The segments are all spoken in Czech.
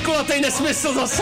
kulatej nesmysl zase.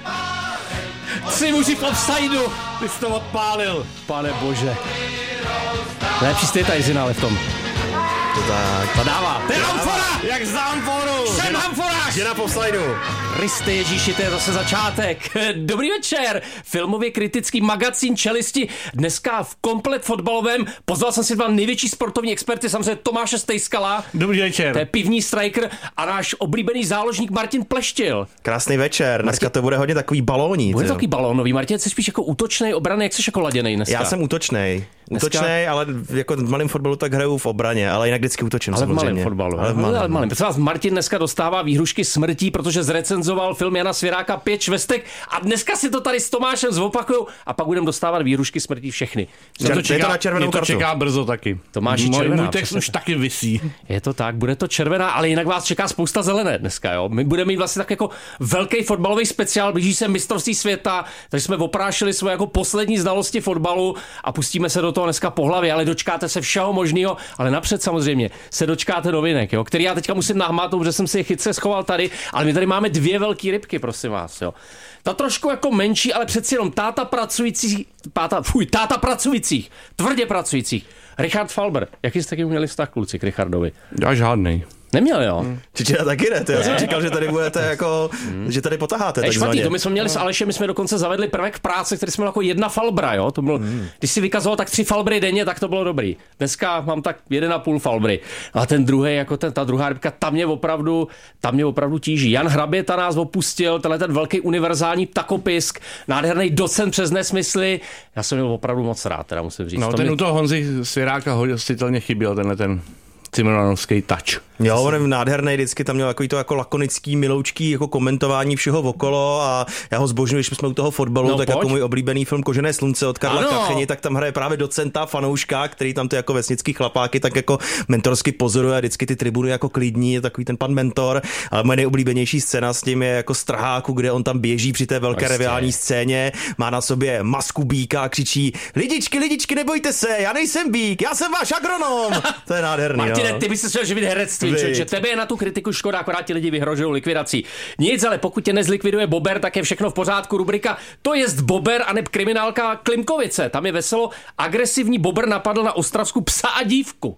3 muži v offsideu. Ty jsi to odpálil. Pane bože. Nejlepší jste ta Jezina, ale v tom. To tak. To dává. To je amfora! Jak za amforu. Jsem amforář! Žena po offsideu. Kriste Ježíši, to je zase začátek. Dobrý večer. Filmově kritický magazín Čelisti. Dneska v komplet fotbalovém. Pozval jsem si dva největší sportovní experty, samozřejmě Tomáše Stejskala. Dobrý večer. To je pivní striker a náš oblíbený záložník Martin Pleštil. Krásný večer. Dneska to bude hodně takový balóní. Bude to takový balónový. Martin, jsi spíš jako útočnej, obranný, jak jsi jako laděnej dneska? Já jsem útočnej. Útočnej, ale jako v malém fotbalu tak hraju v obraně, ale jinak vždycky útočím ale samozřejmě. V malém fotbalu. Ale v malém. Prosím vás, Martin dneska dostává výhrušky smrtí, protože zrecenzoval film Jana Svěráka 5 švestek a dneska si to tady s Tomášem zopakujou a pak budeme dostávat výhrušky smrtí všechny. Mě to čeká brzo taky. Tomáši, červená. Můj text už taky visí. Je to tak, bude to červená, ale jinak vás čeká spousta zelené dneska, jo. My budeme mít vlastně tak jako velký fotbalový speciál, blíží se mistrovství světa, takže jsme oprášili svoje jako poslední znalosti fotbalu a pustíme se do toho dneska po hlavě, ale dočkáte se všeho možného, ale napřed samozřejmě se dočkáte novinek, jo, který já teďka musím nahmátnout, protože jsem si je chytře schoval tady, ale my tady máme 2 velké rybky, prosím vás, jo. Ta trošku jako menší, ale přeci jenom táta pracujících, tvrdě pracujících. Richard Falber, jaký jste taky měli vztah, kluci, k Richardovi? Já žádnej. Neměl, jo? Čičina taky ne, já jsem říkal, že tady budete jako, že tady potaháte takzvaně. To my jsme měli s Alešem, my jsme dokonce zavedli prvek v práci, který jsme měli jako 1 Falbra, jo? To bylo, když si vykazoval tak 3 Falbry denně, tak to bylo dobrý. Dneska mám tak 1,5 Falbry. A ten druhý, jako ta druhá rybka, ta mě opravdu tíží. Jan Hraběta nás opustil, ten velký univerzální takopisk, nádherný docent přes nesmysly. Já jsem měl opravdu moc rád, teda musím říct. No, u toho Honzy Svěráka hostitelně chyběl ten cimrmanovský touch. Jo, on je nádherný, vždycky tam měl takový to jako lakonický, miloučký jako komentování všeho okolo a já ho zbožňuji, když jsme u toho fotbalu, tak pojď. Jako můj oblíbený film Kožené slunce od Karla Kacheni, tak tam hraje právě docenta fanouška, který tam ty jako vesnický chlapáky tak jako mentorsky pozoruje a vždycky ty tribuny jako klidní, je takový ten pan mentor, ale moje nejoblíbenější scéna s tím je jako z Trháku, kde on tam běží při té velké reviální scéně, má na sobě masku býka a křičí: lidičky, nebojte se, já nejsem býk, já jsem váš agronom. To je nádherný. Martine, ty bys se chtěl živit herectví, že tebe je na tu kritiku škoda, akorát ti lidi vyhrožují likvidací. Nic, ale pokud tě nezlikviduje Bober, tak je všechno v pořádku. Rubrika To jest Bober a neb kriminálka Klimkovice. Tam je veselo, agresivní Bober napadl na Ostravsku psa a dívku.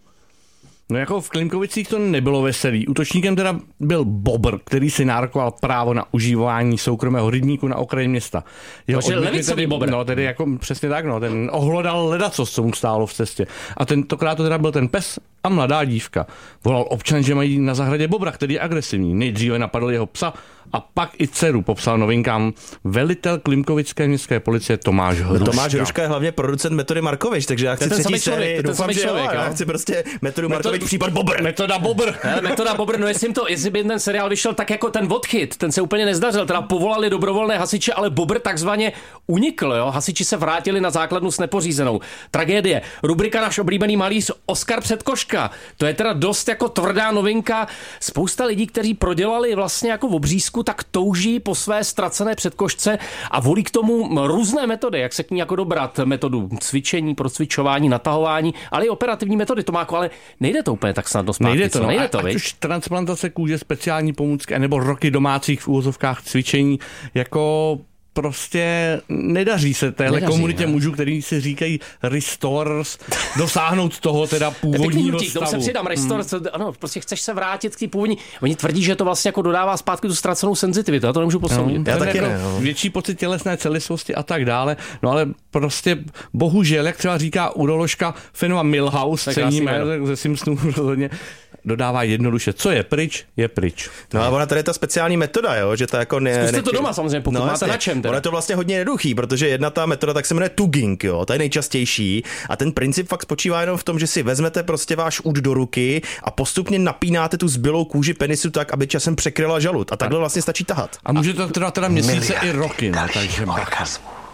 No jako v Klimkovicích to nebylo veselý. Útočníkem teda byl Bobr, který si nárokoval právo na užívání soukromého rybníku na okraji města. Levicový Bobr. No tedy jako přesně tak, no, ten ohlodal ledacos, co mu stálo v cestě. A tentokrát to teda byl ten pes a mladá dívka. Volal občan, že mají na zahradě Bobra, který je agresivní. Nejdříve napadl jeho psa a pak i dceru, popsal Novinkám velitel Klimkovické městské policie Tomáš Hruška. Tomáš Hruška je hlavně producent Metody Markovič, takže já chci třetí sérii, doufám, že jo, já chci prostě Metodu Markovič případ Bobr. Metoda Bobr. Metoda Bobr, no jestli by ten seriál vyšel tak jako ten odchyt, ten se úplně nezdařil, teda povolali dobrovolné hasiče, ale Bobr takzvaně unikl, jo, hasiči se vrátili na základnu s nepořízenou. Tragédie. Rubrika náš oblíbený malíř Oskar Předkoška. To je teda dost jako tvrdá novinka. Spousta lidí, kteří prodělali vlastně jako v obřízku, tak touží po své ztracené předkošce a volí k tomu různé metody, jak se k ní jako dobrat. Metodu cvičení, procvičování, natahování, ale i operativní metody, Tomáku, ale nejde to úplně tak snadno zpátky. Nejde to, no, nejde to, ať už transplantace kůže, speciální pomůcky, nebo roky domácích v úvozovkách cvičení, jako prostě nedaří se téhle komunitě mužů, který si říkají restorers, dosáhnout toho teda původního stavu. Tomu se přidám, restorers, ano, prostě chceš se vrátit k té původní. Oni tvrdí, že to vlastně jako dodává zpátky tu ztracenou senzitivitu, já to nemůžu posoudit. Já taky jako ne, no. Větší pocit tělesné celistvosti a tak dále, no ale prostě bohužel, jak třeba říká uroložka Fenua Milhouse, ceníme ze Simpsonů rozhodně, dodává jednoduše, co je pryč, je pryč. No a ona tady je ta speciální metoda, jo, že to jako Zkuste to doma samozřejmě, pokud máte na čem. Ono je to vlastně hodně jednoduchý, protože jedna ta metoda tak se jmenuje tugging, jo, to je nejčastější a ten princip fakt spočívá jenom v tom, že si vezmete prostě váš úd do ruky a postupně napínáte tu zbylou kůži penisu tak, aby časem překryla žalud a takhle vlastně stačí tahat. A může to teda měsíce i roky, no, takže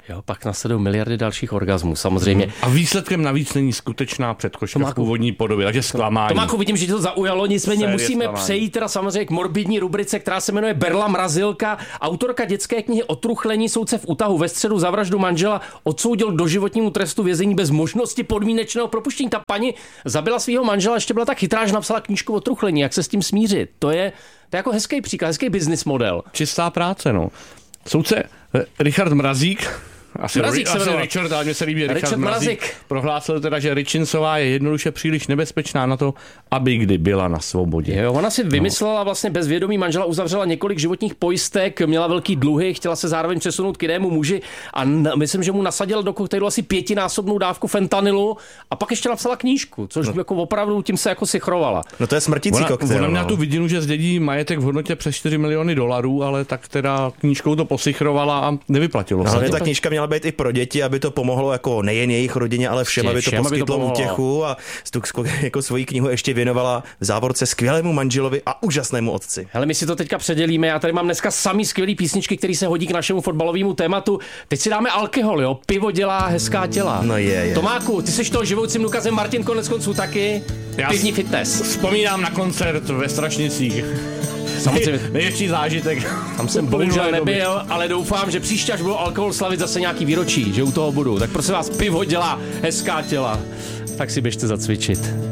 Jo, pak následují miliardy dalších orgasmů, samozřejmě. A výsledkem navíc není skutečná předkoška v původní podobě, takže zklamání. Tomáku, vidím, že to zaujalo, nicméně musíme přejít teda samozřejmě k morbidní rubrice, která se jmenuje Berla Mrazilka. Autorka dětské knihy Otruchlení soudce v útahu ve středu za vraždu manžela odsoudil k doživotnímu trestu vězení bez možnosti podmínečného propuštění. Ta paní zabila svého manžela, ještě byla tak chytrá, že napsala knížku Otruchlení, jak se s tím smířit. To je jako hezký příklad, hezký business model. Čistá práce, no. Soudce Richard Mrazík, asi Richard, ale mně se líbí Richard Mrazík, prohlásil teda, že Ričincová je jednoduše příliš nebezpečná na to, aby kdy byla na svobodě. Jo, ona si vymyslela vlastně bez vědomí manžela, uzavřela několik životních pojistek, měla velký dluhy, chtěla se zároveň přesunout k jinému muži a myslím, že mu nasadila do koktejlu asi 5násobnou dávku fentanylu a pak ještě napsala knížku, což jako opravdu tím se jako sichrovala. No to je smrtící koktejl. Ona měla tu vidinu, že zdědí majetek v hodnotě přes 4 miliony dolarů, ale tak teda knížkou to posichrovala a nevyplatilo se. Ale ta knížka měla být i pro děti, aby to pomohlo jako nejen jejich rodině, ale všem, aby to poskytlo útěchu a jako svoji knihu ještě věnovala v závorce skvělému manželovi a úžasnému otci. Hele, my si to teďka předělíme. Já tady mám dneska samý skvělý písničky, který se hodí k našemu fotbalovému tématu. Teď si dáme alkohol, jo? Pivo dělá hezká těla. No je. Tomáku, ty seš toho živoucím důkazem, Martin koneckonců taky. Pivní fitness. Vzpomínám na koncert ve Strašnicích. Samozřejmě. Největší zážitek. Tam jsem bohužel nebyl, ale doufám, že příště, až budu alkohol slavit zase nějaký výročí, že u toho budu. Tak prosím vás, pivo dělá hezká těla. Tak si běžte zacvičit.